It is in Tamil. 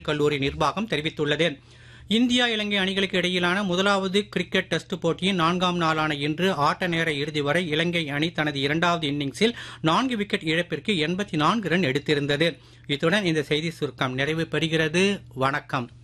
கல்லூரி நிர்வாகம் தெரிவித்துள்ளது. இந்தியா இலங்கை அணிகளுக்கு இடையிலான முதலாவது கிரிக்கெட் டெஸ்ட் போட்டியின் 4ஆம் நாளான இன்று ஆட்ட நேர இறுதி வரை இலங்கை அணி தனது இரண்டாவது இன்னிங்ஸில் 4 விக்கெட் இழப்பிற்கு 84 ரன் எடுத்திருந்தது. இத்துடன் இந்த செய்தி சுருக்கம் நிறைவு பெறுகிறது. வணக்கம்.